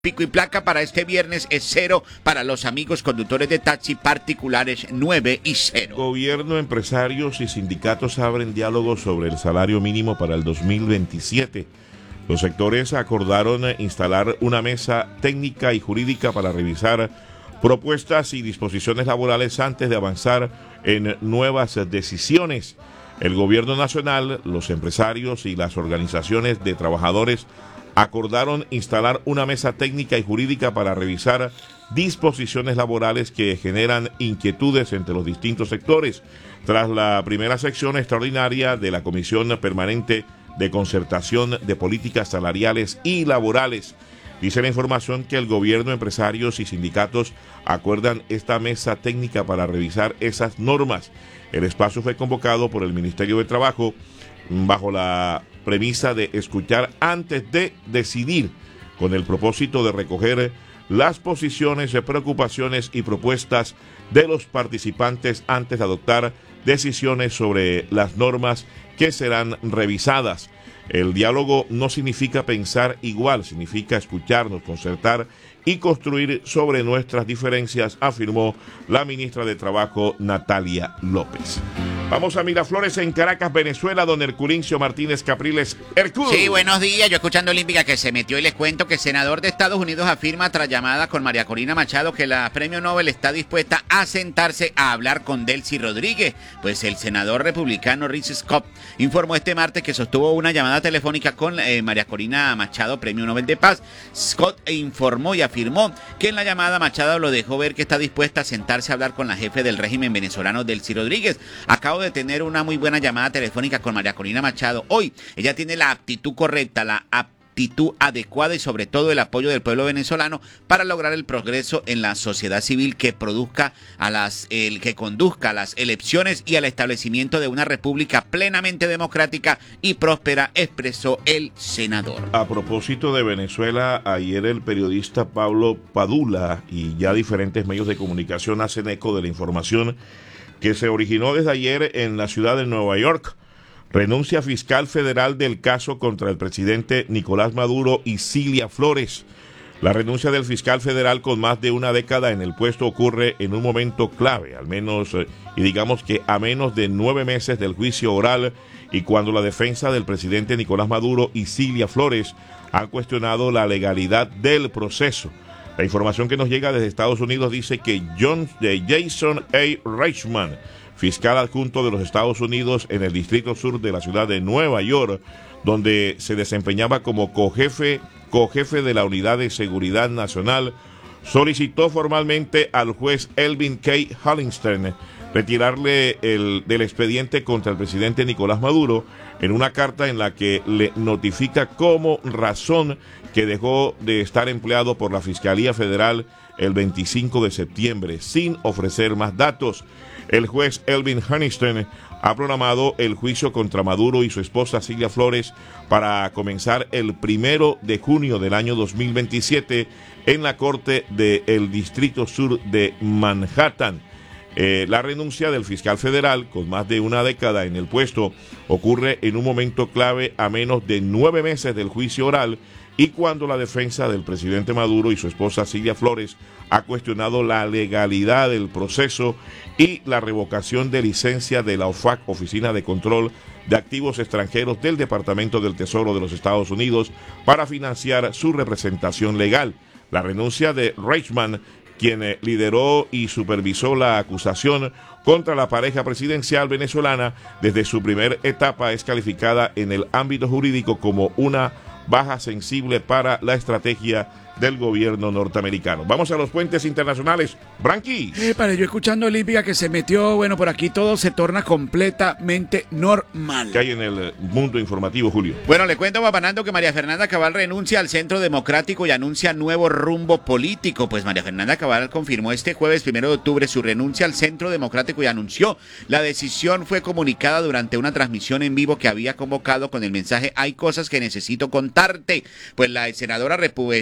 Pico y placa para este viernes es 0 para los amigos conductores de taxi particulares 9 y 0. Gobierno, empresarios y sindicatos abren diálogo sobre el salario mínimo para el 2027. Los sectores acordaron instalar una mesa técnica y jurídica para revisar propuestas y disposiciones laborales antes de avanzar en nuevas decisiones. El gobierno nacional, los empresarios y las organizaciones de trabajadores acordaron instalar una mesa técnica y jurídica para revisar disposiciones laborales que generan inquietudes entre los distintos sectores. Tras la primera sección extraordinaria de la Comisión Permanente de Concertación de Políticas Salariales y Laborales, dice la información que el gobierno, empresarios y sindicatos acuerdan esta mesa técnica para revisar esas normas. El espacio fue convocado por el Ministerio de Trabajo bajo la premisa de escuchar antes de decidir, con el propósito de recoger las posiciones, preocupaciones y propuestas de los participantes antes de adoptar decisiones sobre las normas que serán revisadas. El diálogo no significa pensar igual, significa escucharnos, concertar y construir sobre nuestras diferencias, afirmó la ministra de Trabajo, Natalia López. Vamos a Miraflores, en Caracas, Venezuela, don Herculincio Martínez Capriles. Herculio. Sí, buenos días. Yo escuchando Olímpica que se metió y les cuento que el senador de Estados Unidos afirma tras llamada con María Corina Machado que la premio Nobel está dispuesta a sentarse a hablar con Delcy Rodríguez. Pues el senador republicano Rick Scott informó este martes que sostuvo una llamada telefónica con María Corina Machado, premio Nobel de Paz. Scott informó y afirmó que en la llamada Machado lo dejó ver que está dispuesta a sentarse a hablar con la jefe del régimen venezolano, Delcy Rodríguez. Acabo de tener una muy buena llamada telefónica con María Corina Machado hoy. Ella tiene la aptitud correcta, la aptitud adecuada y sobre todo el apoyo del pueblo venezolano para lograr el progreso en la sociedad civil que conduzca a las elecciones y al establecimiento de una república plenamente democrática y próspera, expresó el senador. A propósito de Venezuela, ayer el periodista Pablo Padula y ya diferentes medios de comunicación hacen eco de la información que se originó desde ayer en la ciudad de Nueva York. Renuncia fiscal federal del caso contra el presidente Nicolás Maduro y Cilia Flores. La renuncia del fiscal federal con más de una década en el puesto ocurre en un momento clave, al menos, y digamos que a menos de 9 meses del juicio oral, y cuando la defensa del presidente Nicolás Maduro y Cilia Flores han cuestionado la legalidad del proceso. La información que nos llega desde Estados Unidos dice que Jason A. Reichman, fiscal adjunto de los Estados Unidos en el Distrito Sur de la ciudad de Nueva York, donde se desempeñaba como cojefe de la Unidad de Seguridad Nacional, solicitó formalmente al juez Elvin K. Hallinstein retirarle del expediente contra el presidente Nicolás Maduro en una carta en la que le notifica como razón que dejó de estar empleado por la Fiscalía Federal el 25 de septiembre, sin ofrecer más datos. El juez Elvin Hallinstein ha programado el juicio contra Maduro y su esposa Cilia Flores para comenzar el 1 de junio del año 2027 en la Corte del Distrito Sur de Manhattan. La renuncia del fiscal federal, con más de una década en el puesto, ocurre en un momento clave a menos de 9 meses del juicio oral y cuando la defensa del presidente Maduro y su esposa Cilia Flores ha cuestionado la legalidad del proceso y la revocación de licencia de la OFAC, Oficina de Control de Activos Extranjeros del Departamento del Tesoro de los Estados Unidos, para financiar su representación legal. La renuncia de Reichman, quien lideró y supervisó la acusación contra la pareja presidencial venezolana desde su primera etapa, es calificada en el ámbito jurídico como una baja sensible para la estrategia del gobierno norteamericano. Vamos a los puentes internacionales. Branqui. Para yo escuchando Olímpica que se metió, bueno, por aquí todo se torna completamente normal. ¿Qué hay en el mundo informativo, Julio? Bueno, le cuento, Papanando, que María Fernanda Cabal renuncia al Centro Democrático y anuncia nuevo rumbo político. Pues María Fernanda Cabal confirmó este jueves 1 de octubre su renuncia al Centro Democrático y anunció. La decisión fue comunicada durante una transmisión en vivo que había convocado con el mensaje "Hay cosas que necesito contarte". Pues la senadora explicó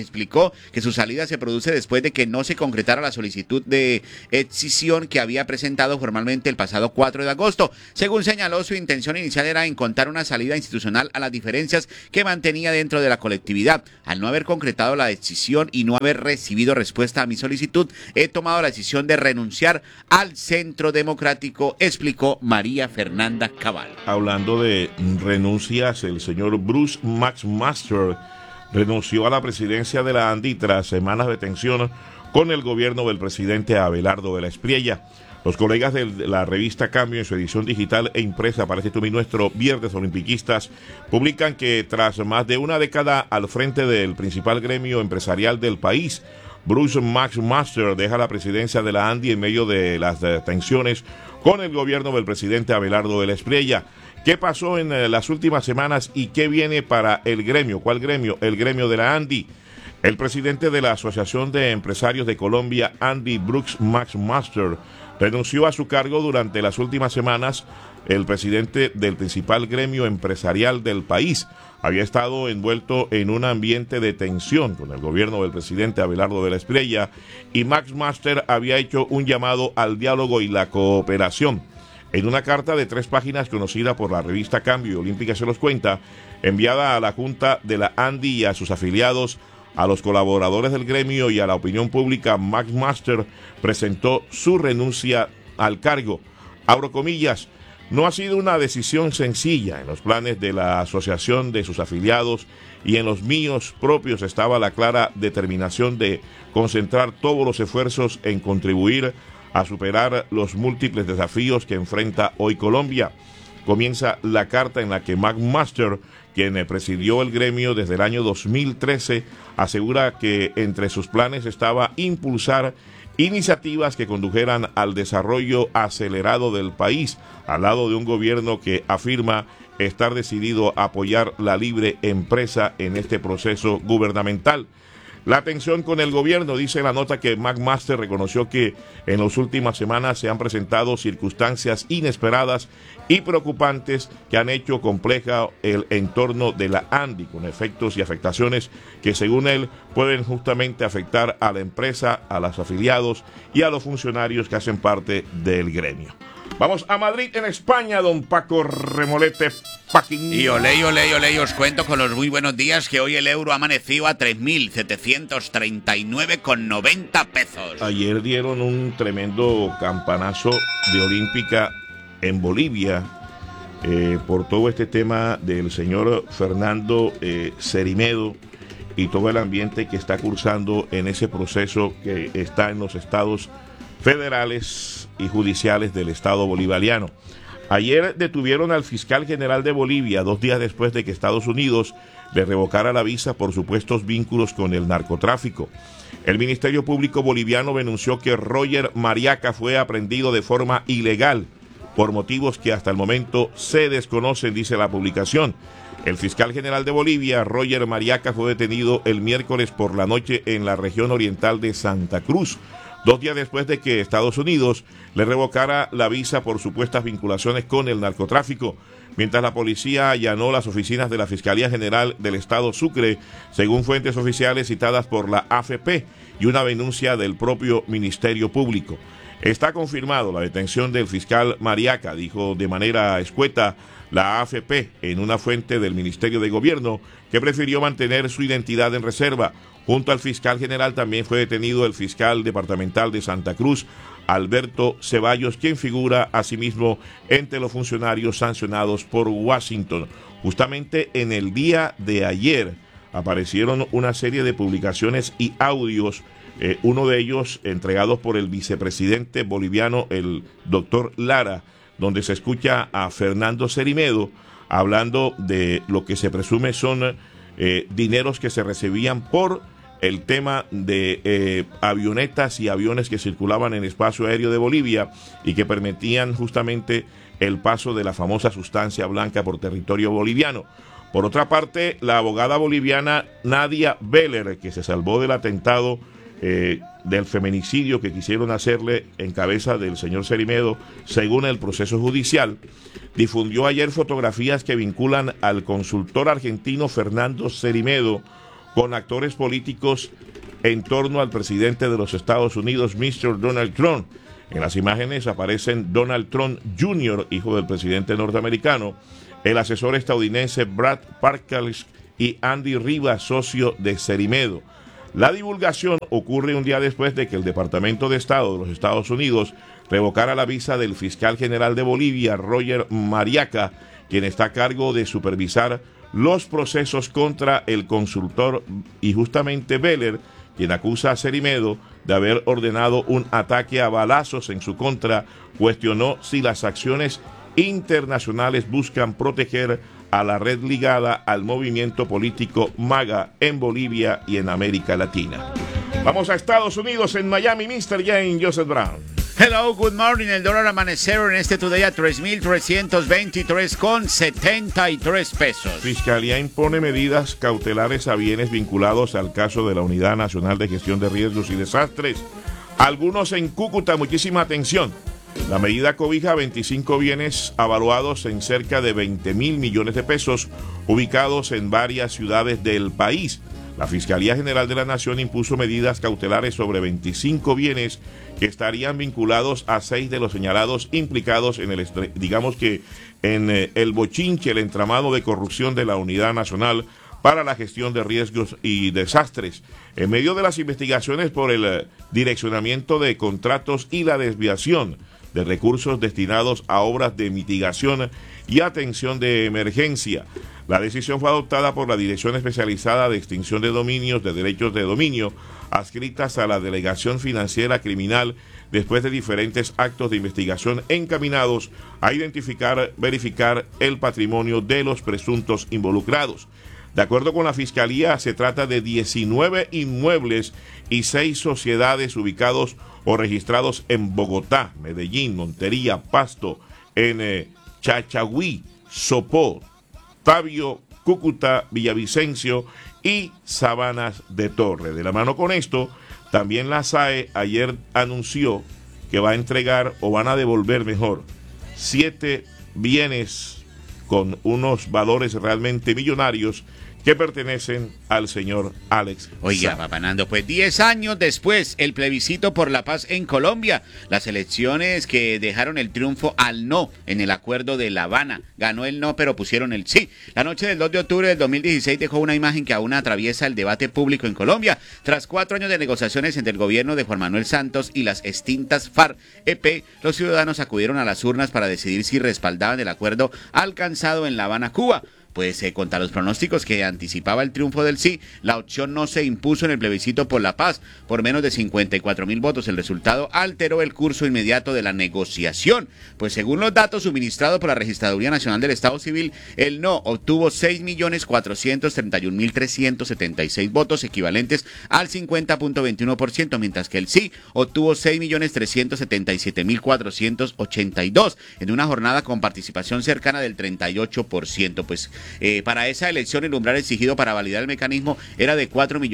aseguró que su salida se produce después de que no se concretara la solicitud de escisión que había presentado formalmente el pasado 4 de agosto. Según señaló, su intención inicial era encontrar una salida institucional a las diferencias que mantenía dentro de la colectividad. Al no haber concretado la decisión y no haber recibido respuesta a mi solicitud, he tomado la decisión de renunciar al Centro Democrático, explicó María Fernanda Cabal. Hablando de renuncias, el señor Bruce McMaster renunció a la presidencia de la ANDI tras semanas de tensión con el gobierno del presidente Abelardo de la Espriella. Los colegas de la revista Cambio, en su edición digital e impresa para este nuestro Viernes Olimpiquistas, publican que tras más de una década al frente del principal gremio empresarial del país, Bruce McMaster deja la presidencia de la ANDI en medio de las tensiones con el gobierno del presidente Abelardo de la Espriella. ¿Qué pasó en las últimas semanas y qué viene para el gremio? ¿Cuál gremio? El gremio de la ANDI. El presidente de la Asociación de Empresarios de Colombia, Andy Brooks McMaster, renunció a su cargo durante las últimas semanas. El presidente del principal gremio empresarial del país había estado envuelto en un ambiente de tensión con el gobierno del presidente Abelardo de la Espriella y McMaster había hecho un llamado al diálogo y la cooperación. En una carta de 3 páginas conocida por la revista Cambio y Olímpica se los cuenta, enviada a la Junta de la ANDI y a sus afiliados, a los colaboradores del gremio y a la opinión pública, McMaster presentó su renuncia al cargo. Abro comillas, no ha sido una decisión sencilla. En los planes de la asociación, de sus afiliados y en los míos propios estaba la clara determinación de concentrar todos los esfuerzos en contribuir a superar los múltiples desafíos que enfrenta hoy Colombia. Comienza la carta en la que McMaster, quien presidió el gremio desde el año 2013, asegura que entre sus planes estaba impulsar iniciativas que condujeran al desarrollo acelerado del país, al lado de un gobierno que afirma estar decidido a apoyar la libre empresa en este proceso gubernamental. La tensión con el gobierno, dice la nota que McMaster reconoció que en las últimas semanas se han presentado circunstancias inesperadas y preocupantes que han hecho compleja el entorno de la ANDI, con efectos y afectaciones que según él pueden justamente afectar a la empresa, a los afiliados y a los funcionarios que hacen parte del gremio. Vamos a Madrid, en España, don Paco Remolete Paquín. Y olé, os cuento con los muy buenos días que hoy el euro ha amanecido a 3.739,90 pesos. Ayer dieron un tremendo campanazo de Olímpica en Bolivia por todo este tema del señor Fernando Cerimedo y todo el ambiente que está cursando en ese proceso que está en los estados federales y judiciales del Estado bolivariano. Ayer detuvieron al fiscal general de Bolivia 2 días después de que Estados Unidos le revocara la visa por supuestos vínculos con el narcotráfico. El Ministerio Público boliviano denunció que Roger Mariaca fue aprehendido de forma ilegal por motivos que hasta el momento se desconocen, dice la publicación. El fiscal general de Bolivia, Roger Mariaca, fue detenido el miércoles por la noche en la región oriental de Santa Cruz, 2 días después de que Estados Unidos le revocara la visa por supuestas vinculaciones con el narcotráfico, mientras la policía allanó las oficinas de la Fiscalía General del Estado Sucre, según fuentes oficiales citadas por la AFP y una denuncia del propio Ministerio Público. Está confirmado la detención del fiscal Mariaca, dijo de manera escueta la AFP en una fuente del Ministerio de Gobierno, que prefirió mantener su identidad en reserva. Junto al fiscal general también fue detenido el fiscal departamental de Santa Cruz, Alberto Ceballos, quien figura asimismo entre los funcionarios sancionados por Washington. Justamente en el día de ayer aparecieron una serie de publicaciones y audios, uno de ellos entregados por el vicepresidente boliviano, el doctor Lara, donde se escucha a Fernando Cerimedo hablando de lo que se presume son dineros que se recibían por el tema de avionetas y aviones que circulaban en el espacio aéreo de Bolivia y que permitían justamente el paso de la famosa sustancia blanca por territorio boliviano. Por otra parte, la abogada boliviana Nadia Beller, que se salvó del atentado del feminicidio que quisieron hacerle en cabeza del señor Cerimedo, según el proceso judicial, difundió ayer fotografías que vinculan al consultor argentino Fernando Cerimedo con actores políticos en torno al presidente de los Estados Unidos, Mr. Donald Trump. En las imágenes aparecen Donald Trump Jr., hijo del presidente norteamericano, el asesor estadounidense Brad Parscale y Andy Rivas, socio de Cerimedo. La divulgación ocurre un día después de que el Departamento de Estado de los Estados Unidos revocara la visa del fiscal general de Bolivia, Roger Mariaca, quien está a cargo de supervisar los procesos contra el consultor y justamente Beller, quien acusa a Cerimedo de haber ordenado un ataque a balazos en su contra, cuestionó si las acciones internacionales buscan proteger a la red ligada al movimiento político MAGA en Bolivia y en América Latina. Vamos a Estados Unidos, en Miami, Mr. Jane Joseph Brown. Hello, good morning. El dólar amanecer en este Today a 3.323,73 pesos. Fiscalía impone medidas cautelares a bienes vinculados al caso de la Unidad Nacional de Gestión de Riesgos y Desastres. Algunos en Cúcuta, muchísima atención. La medida cobija 25 bienes avaluados en cerca de 20.000 millones de pesos, ubicados en varias ciudades del país. La Fiscalía General de la Nación impuso medidas cautelares sobre 25 bienes que estarían vinculados a 6 de los señalados implicados en el bochinche, el entramado de corrupción de la Unidad Nacional para la Gestión de Riesgos y Desastres. En medio de las investigaciones por el direccionamiento de contratos y la desviación de recursos destinados a obras de mitigación y atención de emergencia. La decisión fue adoptada por la Dirección Especializada de Extinción de Dominios de Derechos de Dominio, adscritas a la Delegación Financiera Criminal, después de diferentes actos de investigación encaminados a verificar el patrimonio de los presuntos involucrados. De acuerdo con la Fiscalía, se trata de 19 inmuebles y 6 sociedades ubicados o registrados en Bogotá, Medellín, Montería, Pasto, en Chachagüí, Sopó, Tabio, Cúcuta, Villavicencio y Sabanas de Torre. De la mano con esto, también la SAE ayer anunció que va a entregar, o van a devolver mejor, 7 bienes con unos valores realmente millonarios que pertenecen al señor Alex. Oiga, Papá Nando, pues 10 años después, el plebiscito por la paz en Colombia, las elecciones que dejaron el triunfo al no en el acuerdo de La Habana. Ganó el no, pero pusieron el sí. La noche del 2 de octubre del 2016 dejó una imagen que aún atraviesa el debate público en Colombia. Tras 4 años de negociaciones entre el gobierno de Juan Manuel Santos y las extintas FARC-EP, los ciudadanos acudieron a las urnas para decidir si respaldaban el acuerdo alcanzado en La Habana, Cuba. Pues contra los pronósticos que anticipaba el triunfo del sí, la opción no se impuso en el plebiscito por la paz por menos de 54.000 votos. El resultado alteró el curso inmediato de la negociación. Pues según los datos suministrados por la Registraduría Nacional del Estado Civil, el no obtuvo 6.431.376 votos, equivalentes al 50.21%, mientras que el sí obtuvo 6.377.482, en una jornada con participación cercana del 38%. Pues para esa elección el umbral exigido para validar el mecanismo era de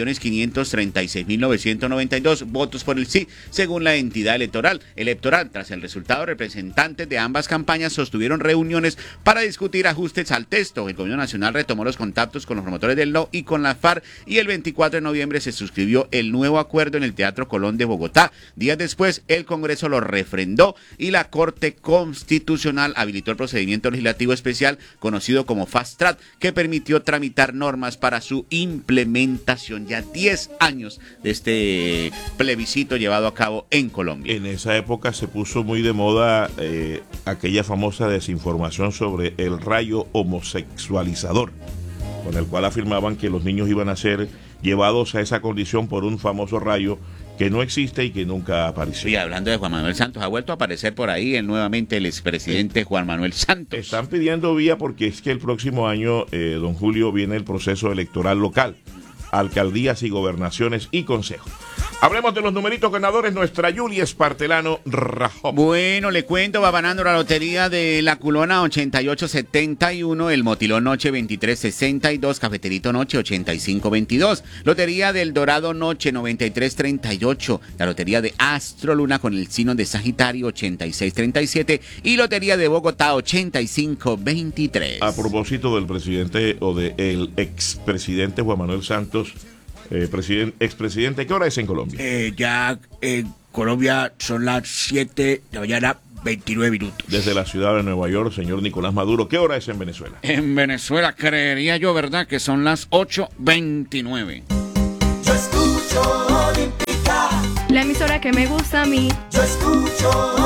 4.536.992 votos por el sí, según la entidad electoral. Tras el resultado, representantes de ambas campañas sostuvieron reuniones para discutir ajustes al texto. El gobierno nacional retomó los contactos con los promotores del no y con la FARC, y el 24 de noviembre se suscribió el nuevo acuerdo en el Teatro Colón de Bogotá. Días después, el Congreso lo refrendó y la Corte Constitucional habilitó el procedimiento legislativo especial conocido como Fast Track, que permitió tramitar normas para su implementación. Ya 10 años de este plebiscito llevado a cabo en Colombia. En esa época se puso muy de moda aquella famosa desinformación sobre el rayo homosexualizador, con el cual afirmaban que los niños iban a ser llevados a esa condición por un famoso rayo que no existe y que nunca apareció. Y hablando de Juan Manuel Santos, ha vuelto a aparecer por ahí nuevamente el expresidente Juan Manuel Santos. Están pidiendo vía porque es que el próximo año, don Julio, viene el proceso electoral local, alcaldías y gobernaciones y consejos. Hablemos de los numeritos ganadores. Nuestra Yuli Espartelano rajó. Bueno, le cuento, va ganando la lotería de la Culona 8871, el Motilón Noche 2362, Cafeterito Noche 8522, Lotería del Dorado Noche 9338, la Lotería de Astro Luna con el signo de Sagitario 8637 y Lotería de Bogotá 8523. A propósito del presidente o del expresidente Juan Manuel Santos, expresidente. ¿Qué hora es en Colombia? Ya en Colombia son las 7 de la mañana, 29 minutos. Desde la ciudad de Nueva York, señor Nicolás Maduro, ¿qué hora es en Venezuela? En Venezuela creería yo, ¿verdad? Que son las 8:29. Yo escucho Olímpica. La emisora que me gusta a mí. Yo escucho